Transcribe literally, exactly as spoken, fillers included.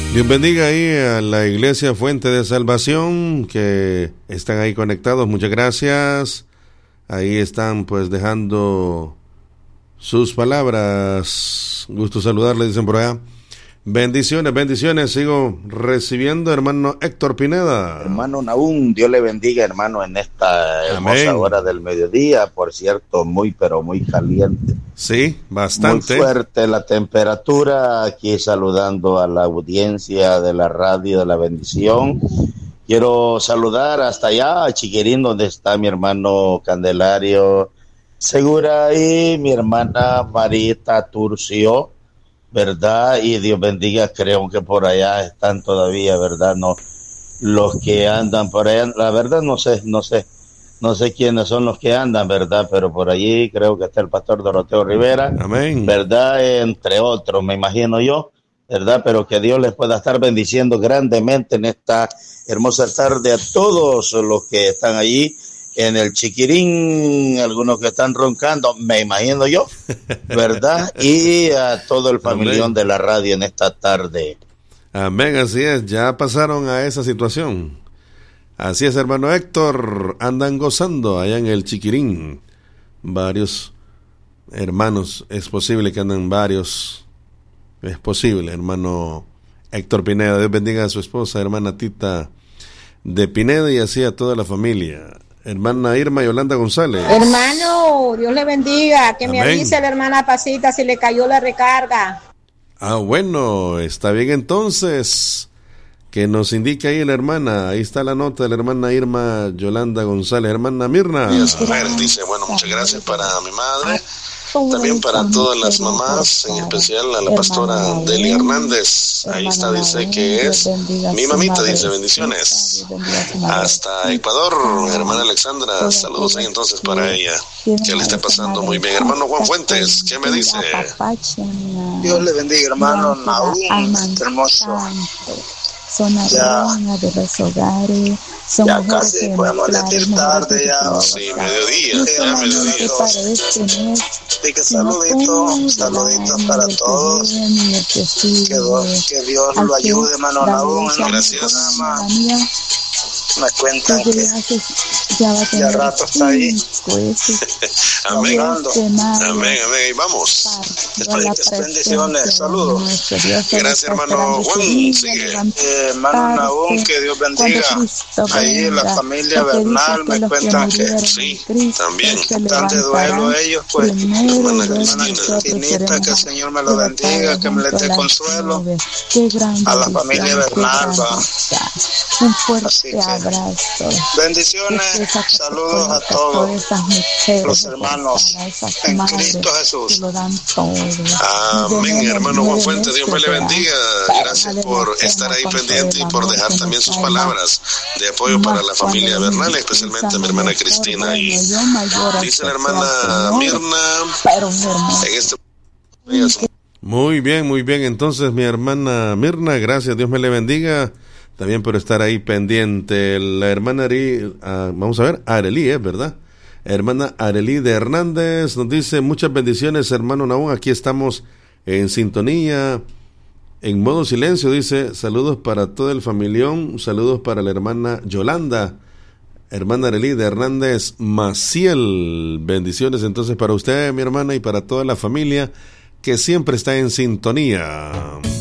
Dios bendiga ahí a la Iglesia Fuente de Salvación que están ahí conectados. Muchas gracias. Ahí están pues dejando sus palabras. Gusto saludarles, dicen por allá. Bendiciones, bendiciones. Sigo recibiendo, hermano Héctor Pineda. Hermano Nahum, Dios le bendiga, hermano, en esta hermosa Amén. hora del mediodía. Por cierto, muy, pero muy caliente. Sí, bastante. Muy fuerte la temperatura. Aquí saludando a la audiencia de la radio de la bendición. Quiero saludar hasta allá a Chiquirín, donde está mi hermano Candelario Segura y mi hermana Marita Turcio, ¿verdad? Y Dios bendiga, creo que por allá están todavía, ¿verdad? No, los que andan por allá, la verdad no sé, no sé, no sé quiénes son los que andan, ¿verdad? Pero por allí creo que está el pastor Doroteo Rivera, amén, ¿verdad? Entre otros, me imagino yo, ¿verdad? Pero que Dios les pueda estar bendiciendo grandemente en esta hermosa tarde a todos los que están allí en el Chiquirín, algunos que están roncando, me imagino yo, ¿verdad? Y a todo el familión de la radio en esta tarde. Amén, así es, ya pasaron a esa situación. Así es, hermano Héctor, andan gozando allá en el Chiquirín. Varios hermanos, es posible que andan varios, es posible, hermano Héctor Pineda. Dios bendiga a su esposa, hermana Tita de Pineda, y así a toda la familia. Hermana Irma Yolanda González. Hermano, Dios le bendiga. Que Amén. Me avise la hermana Pasita si le cayó la recarga. Ah, bueno, está bien entonces. Que nos indique ahí la hermana. Ahí está la nota de la hermana Irma Yolanda González. Hermana Mirna. Dice, bueno, muchas gracias para mi madre. También para todas las mamás, en especial a la pastora Delia Hernández. Ahí está, dice que es mi mamita, dice bendiciones. Hasta Ecuador, hermana Alexandra, saludos ahí entonces para ella. Que le esté pasando muy bien. Hermano Juan Fuentes, ¿qué me dice? Dios le bendiga, hermano Nahum, hermoso. Ya, de los hogares, son ya casi podemos decir tarde ya. Sí, mediodía, ya mediodía. Así que saluditos, saluditos para todos. Que Dios, que Dios lo ayude, hermano Nahum. Gracias. Me cuentan que ya rato está ahí. Amén. Amén, amén. Y vamos. Bendiciones, saludos. Gracias, hermano Juan. Sigue. Eh, hermano Nahum, que Dios bendiga. Ahí la familia Bernal me cuentan que sí, también están de duelo ellos, pues. Hermana Cristinita, que el Señor me lo bendiga, que me le dé consuelo. A la familia Bernal, va. Un fuerte Así que, abrazo. bendiciones, saludos a todos los hermanos en Cristo Jesús. Amén, hermano Juan Fuentes, Dios me le bendiga. Gracias por estar ahí pendiente y por dejar también sus palabras de apoyo para la familia Bernal, especialmente a mi hermana Cristina. Y dice la hermana Mirna en este Muy bien, muy bien. Entonces, mi hermana Mirna, gracias, Dios me le bendiga. También por estar ahí pendiente. La hermana Ari, uh, vamos a ver, Arelí, ¿es verdad? Hermana Arelí de Hernández nos dice, muchas bendiciones, hermano Nahum, aquí estamos en sintonía, en modo silencio, dice, saludos para todo el familión, saludos para la hermana Yolanda, hermana Arelí de Hernández Maciel. Bendiciones entonces para usted, mi hermana, y para toda la familia que siempre está en sintonía.